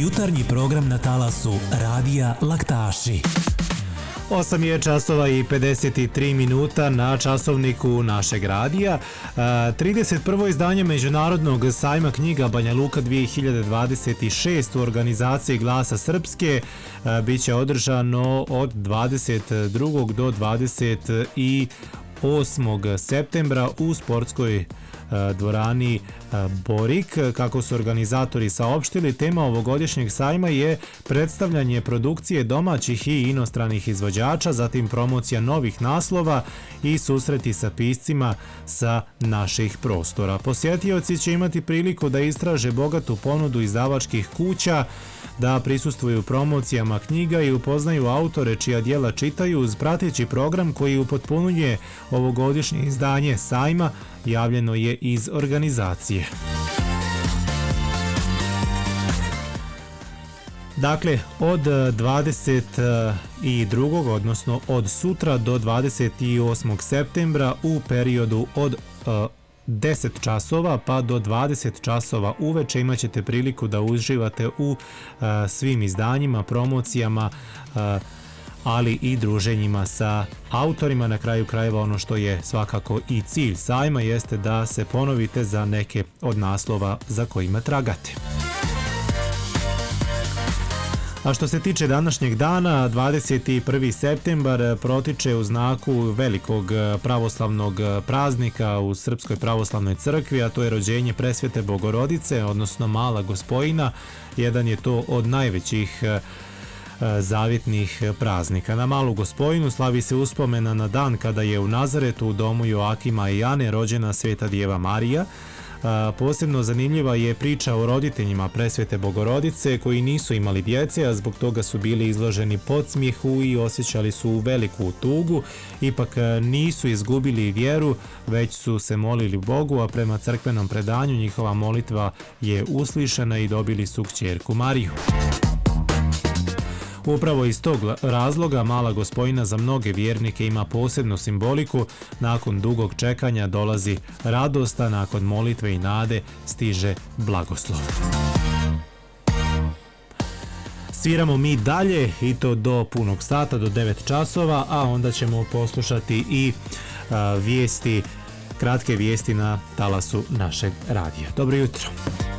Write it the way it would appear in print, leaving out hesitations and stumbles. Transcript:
Jutarnji program na talasu Radija Laktaši. 8 je časova i 53 minuta na časovniku našeg radija. 31. izdanje Međunarodnog sajma knjiga Banja Luka 2026 u organizaciji Glasa Srpske biće održano od 22. do 28. septembra u sportskoj dvorani Borik. Kako su organizatori saopštili, tema ovogodišnjeg sajma je predstavljanje produkcije domaćih i inostranih izvođača, zatim promocija novih naslova i susreti sa piscima sa naših prostora. Posjetioci će imati priliku da istraže bogatu ponudu izdavačkih kuća, da prisustvuju promocijama knjiga i upoznaju autore čija djela čitaju uz prateći program koji upotpunjuje ovogodišnje izdanje sajma, javljeno je iz organizacije. Dakle, od 22. odnosno od sutra do 28. septembra u periodu od 10 časova pa do 20 časova uveče imat ćete priliku da uživate u svim izdanjima, promocijama, ali i druženjima sa autorima. Na kraju krajeva ono što je svakako i cilj sajma jeste da se ponovite za neke od naslova za kojima tragate. A što se tiče današnjeg dana, 21. septembar protiče u znaku velikog pravoslavnog praznika u Srpskoj pravoslavnoj crkvi, a to je rođenje Presvete Bogorodice, odnosno Mala Gospojina. Jedan je to od najvećih zavjetnih praznika. Na Malu Gospojinu slavi se uspomena na dan kada je u Nazaretu u domu Joakima i Ane rođena Sveta Djeva Marija. Posebno zanimljiva je priča o roditeljima Presvete Bogorodice koji nisu imali djece, a zbog toga su bili izloženi podsmijehu i osjećali su veliku tugu. Ipak nisu izgubili vjeru, već su se molili Bogu, a prema crkvenom predanju njihova molitva je uslišena i dobili su kćerku Mariju. Upravo iz tog razloga Mala Gospojina za mnoge vjernike ima posebnu simboliku. Nakon dugog čekanja dolazi radost, a nakon molitve i nade stiže blagoslov. Sviramo mi dalje i to do punog sata, do 9 časova, a onda ćemo poslušati i vijesti, kratke vijesti na talasu našeg radija. Dobro jutro.